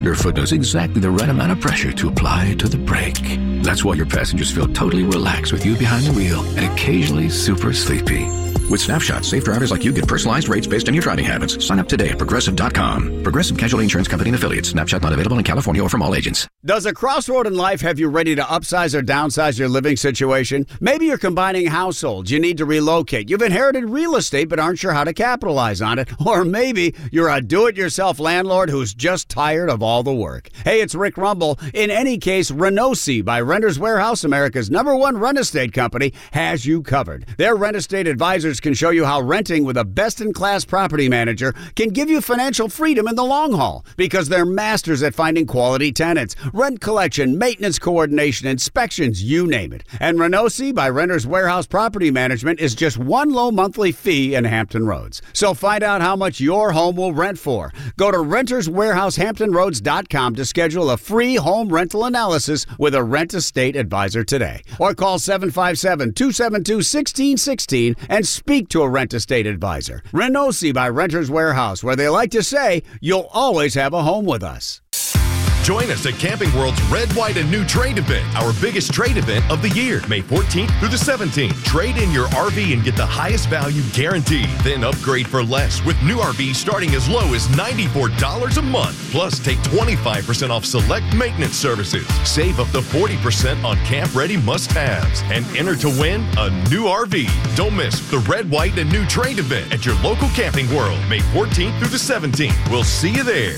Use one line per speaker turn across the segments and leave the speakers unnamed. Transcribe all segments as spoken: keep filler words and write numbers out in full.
Your foot knows exactly the right amount of pressure to apply to the brake. That's why your passengers feel totally relaxed with you behind the wheel and occasionally super sleepy. With Snapshot, safe drivers like you get personalized rates based on your driving habits. Sign up today at Progressive dot com. Progressive Casualty Insurance Company and Affiliates. Snapshot not available in California or from all agents.
Does a crossroad in life have you ready to upsize or downsize your living situation? Maybe you're combining households. You need to relocate. You've inherited real estate but aren't sure how to capitalize on it. Or maybe you're a do-it-yourself landlord who's just tired of all the work. Hey, it's Rick Rumble. In any case, Renosi by Renters Warehouse, America's number one rent estate company, has you covered. Their rent estate advisors can show you how renting with a best-in-class property manager can give you financial freedom in the long haul because they're masters at finding quality tenants, rent collection, maintenance coordination, inspections, you name it. And Renosi by Renters Warehouse Property Management is just one low monthly fee in Hampton Roads. So find out how much your home will rent for. Go to renters warehouse hampton roads dot com to schedule a free home rental analysis with a rent estate advisor today. Or call seven five seven, two seven two, one six one six and speak to a rent estate advisor. Renosi by Renters Warehouse, where they like to say, you'll always have a home with us.
Join us at Camping World's Red, White, and New Trade Event, our biggest trade event of the year, May fourteenth through the seventeenth. Trade in your R V and get the highest value guaranteed. Then upgrade for less with new R Vs starting as low as ninety-four dollars a month. Plus, take twenty-five percent off select maintenance services. Save up to forty percent on camp-ready must-haves. And enter to win a new R V. Don't miss the Red, White, and New Trade Event at your local Camping World, May fourteenth through the seventeenth. We'll see you there.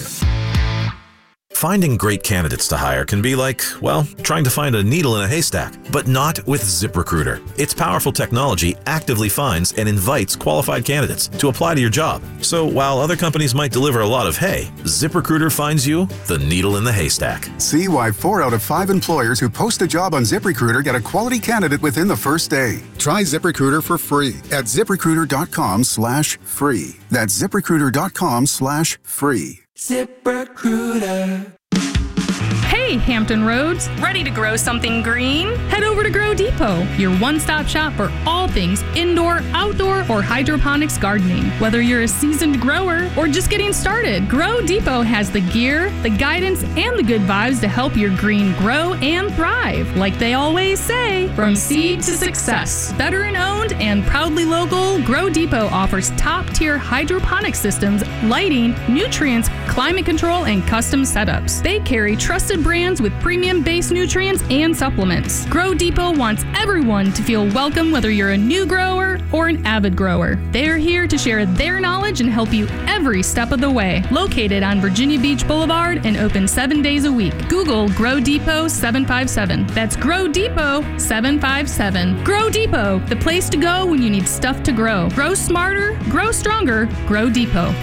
Finding great candidates to hire can be like, well, trying to find a needle in a haystack, but not with ZipRecruiter. Its powerful technology actively finds and invites qualified candidates to apply to your job. So while other companies might deliver a lot of hay, ZipRecruiter finds you the needle in the haystack.
See why four out of five employers who post a job on ZipRecruiter get a quality candidate within the first day. Try ZipRecruiter for free at ZipRecruiter.com slash free. That's ZipRecruiter.com slash free.
ZipRecruiter.
Hey, Hampton Roads.
Ready to grow something green?
Head over to Grow Depot, your one-stop shop for all things indoor, outdoor, or hydroponics gardening. Whether you're a seasoned grower or just getting started, Grow Depot has the gear, the guidance, and the good vibes to help your green grow and thrive. Like they always say, from seed to success. Veteran-owned and proudly local, Grow Depot offers top-tier hydroponic systems, lighting, nutrients, climate control, and custom setups. They carry trusted brands with premium base nutrients and supplements. Grow Depot wants everyone to feel welcome, whether you're a new grower or an avid grower. They're here to share their knowledge and help you every step of the way. Located on Virginia Beach Boulevard and open seven days a week. Google Grow Depot seven five seven. That's Grow Depot seven five seven. Grow Depot, the place to go when you need stuff to grow. Grow smarter, grow stronger, Grow Depot.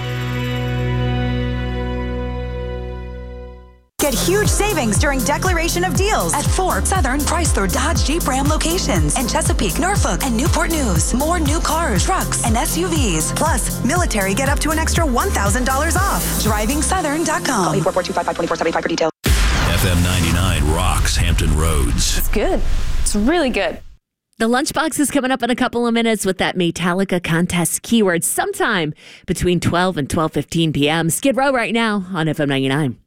Get huge savings during Declaration of Deals at Ford, Southern, Chrysler, Dodge, Jeep, Ram locations in Chesapeake, Norfolk, and Newport News. More new cars, trucks, and S U Vs. Plus, military get up to an extra one thousand dollars off. driving southern dot com. Call eight four four, two five five, two four seven five for details.
F M ninety-nine rocks Hampton Roads.
It's good. It's really good.
The Lunchbox is coming up in a couple of minutes with that Metallica contest keyword sometime between twelve and twelve fifteen p.m. Skid Row right now on F M ninety-nine.